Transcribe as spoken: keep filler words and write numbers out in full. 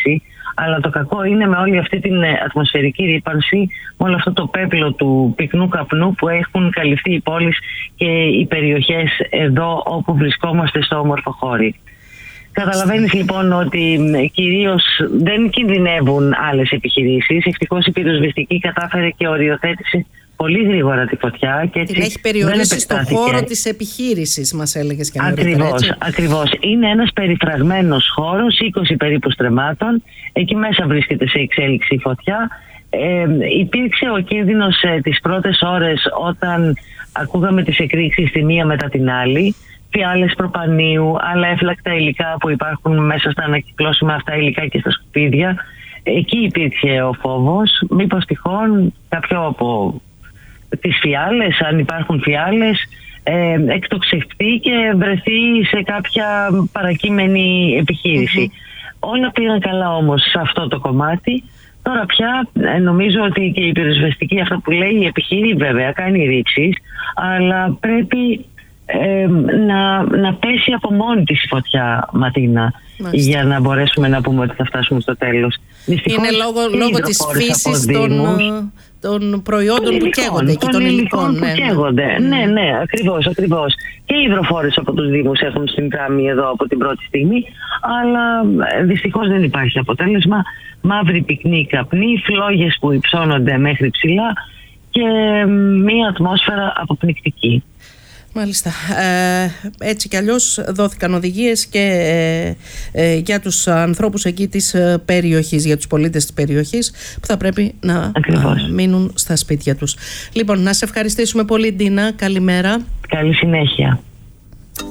επιχείρηση. Αλλά το κακό είναι με όλη αυτή την ατμοσφαιρική ρύπανση, με όλο αυτό το πέπλο του πυκνού καπνού που έχουν καλυφθεί οι πόλεις και οι περιοχές εδώ όπου βρισκόμαστε στο όμορφο χώρι. Καταλαβαίνεις λοιπόν ότι κυρίως δεν κινδυνεύουν άλλες επιχειρήσεις. Ευτυχώς η πυροσβεστική κατάφερε και οριοθέτησε πολύ γρήγορα τη φωτιά. Και έτσι την έχει περιορίσει στον χώρο της επιχείρησης, μας έλεγες και νωρίτερα. Ακριβώς, ακριβώς. Είναι ένας περιφραγμένος χώρος, είκοσι περίπου στρεμμάτων. Εκεί μέσα βρίσκεται σε εξέλιξη η φωτιά. Ε, υπήρξε ο κίνδυνος ε, τις πρώτες ώρες όταν ακούγαμε τις εκρήξεις τη μία μετά την άλλη. Φιάλες προπανίου, άλλα έφλακτα υλικά που υπάρχουν μέσα στα ανακυκλώσιμα αυτά υλικά και στα σκουπίδια. Εκεί υπήρχε ο φόβος. Μήπως τυχόν κάποιο από τις φιάλες, αν υπάρχουν φιάλες, ε, εκτοξευτεί και βρεθεί σε κάποια παρακείμενη επιχείρηση. Mm-hmm. Όλα πήγαν καλά όμως σε αυτό το κομμάτι. Τώρα πια ε, νομίζω ότι και η πυροσβεστική, αυτό που λέει η επιχείρηση βέβαια κάνει ρήψεις, αλλά πρέπει ε, να, να πέσει από μόνη της η φωτιά, Ματίνα. Μάλιστα. Για να μπορέσουμε να πούμε ότι θα φτάσουμε στο τέλος. Δυστυχώς, είναι λόγω, λόγω της φύσης των, των προϊόντων που καίγονται και των υλικών. Που ναι, καίγονται. Ναι, ναι, ναι, ακριβώς, ακριβώς. Και οι υδροφόρες από τους Δήμους έχουν συνδράμει εδώ από την πρώτη στιγμή, αλλά δυστυχώς δεν υπάρχει αποτέλεσμα. Μαύρη πυκνή καπνή, φλόγες που υψώνονται μέχρι ψηλά και μία ατμόσφαιρα αποπνικτική. Μάλιστα. Ε, έτσι κι αλλιώς δόθηκαν οδηγίες και ε, ε, για τους ανθρώπους εκεί της περιοχής, για τους πολίτες της περιοχής που θα πρέπει να α, μείνουν στα σπίτια τους. Λοιπόν, να σε ευχαριστήσουμε πολύ, Ντίνα. Καλημέρα. Καλή συνέχεια.